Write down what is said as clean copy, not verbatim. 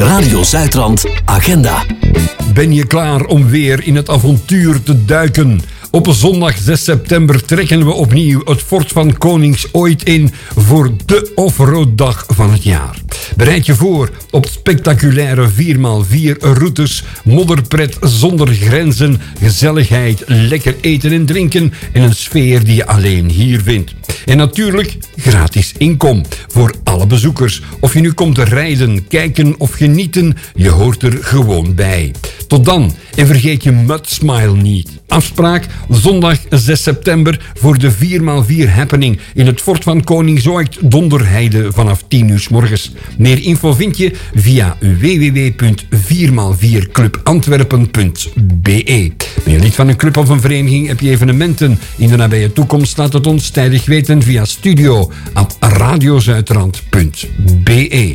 Radio Zuidrand Agenda. Ben je klaar om weer in het avontuur te duiken? Op zondag 6 september trekken we opnieuw het Fort van Koningsooit in voor de offroaddag van het jaar. Bereid je voor op spectaculaire 4x4 routes, modderpret zonder grenzen, gezelligheid, lekker eten en drinken en een sfeer die je alleen hier vindt. En natuurlijk gratis inkom voor alle bezoekers. Of je nu komt rijden, kijken of genieten, je hoort er gewoon bij. Tot dan en vergeet je Mudsmile niet. Afspraak zondag 6 september voor de 4x4 happening in het Fort van Koningsooit Donderheide vanaf 10 uur 's morgens. Meer info vind je via www.4x4clubantwerpen.be. Ben je lid van een club of een vereniging? Heb je evenementen in de nabije toekomst? Laat het ons tijdig weten via studio@radiozuidrand.be.